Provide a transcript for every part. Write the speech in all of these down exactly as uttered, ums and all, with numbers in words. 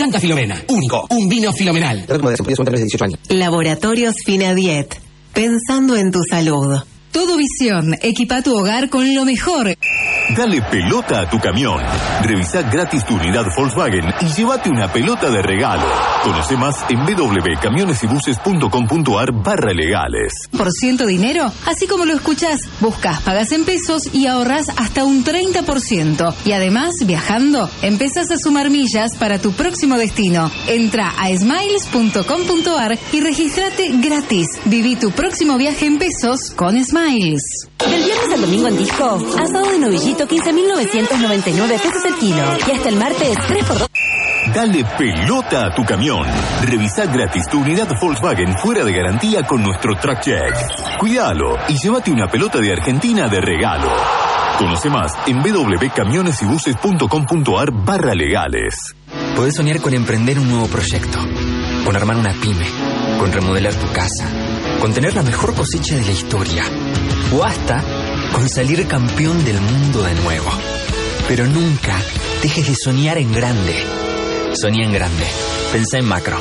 Santa Filomena. Único. Un vino filomenal. dieciocho años. Laboratorios Finadiet. Pensando en tu salud. Todo Visión. Equipa tu hogar con lo mejor. Dale pelota a tu camión. Revisá gratis tu unidad Volkswagen y llévate una pelota de regalo. Conoce más en www.camionesybuses.com.ar barra legales. Por ciento dinero, así como lo escuchás, buscas, pagas en pesos y ahorrás hasta un treinta por ciento. Y además, viajando, empezás a sumar millas para tu próximo destino. Entra a smiles punto com punto ar y regístrate gratis. Viví tu próximo viaje en pesos con Smiles. Del viernes al domingo en Disco, asado de novillito quince mil novecientos noventa y nueve pesos el kilo. Y hasta el martes tres por dos. Dale pelota a tu camión. Revisá gratis tu unidad Volkswagen fuera de garantía con nuestro Track Check. Cuídalo y llévate una pelota de Argentina de regalo. Conoce más en www.camionesybuses.com.ar barra legales. Podés soñar con emprender un nuevo proyecto, con armar una pyme, con remodelar tu casa, con tener la mejor cosecha de la historia, o hasta con salir campeón del mundo de nuevo. Pero nunca dejes de soñar en grande. Soñá en grande. Pensá en macro.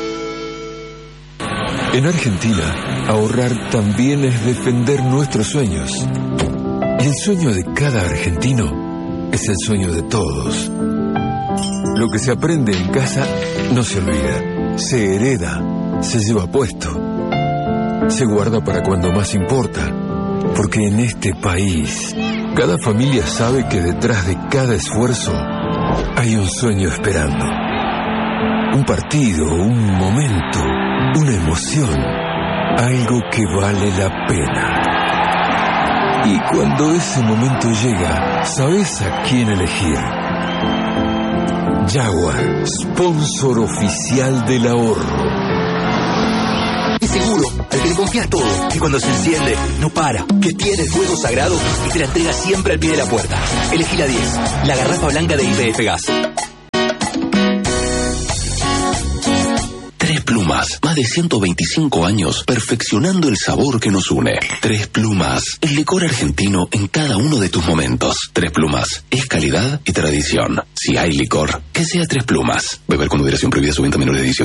En Argentina, ahorrar también es defender nuestros sueños. Y el sueño de cada argentino es el sueño de todos. Lo que se aprende en casa no se olvida, se hereda, se lleva puesto, se guarda para cuando más importa, porque en este país cada familia sabe que detrás de cada esfuerzo hay un sueño esperando. Un partido, un momento, una emoción, algo que vale la pena. Y cuando ese momento llega, ¿sabes a quién elegir? Jaguar, sponsor oficial del ahorro. Es seguro, al que le confías todo, que cuando se enciende, no para, que tiene el fuego sagrado y te la entrega siempre al pie de la puerta. Elegí la diez, la garrafa blanca de Y P F Gas. Tres Plumas, más de ciento veinticinco años perfeccionando el sabor que nos une. Tres Plumas, el licor argentino en cada uno de tus momentos. Tres Plumas, es calidad y tradición. Si hay licor, que sea Tres Plumas. Beber con moderación, prohibida su venta a menores de dieciocho.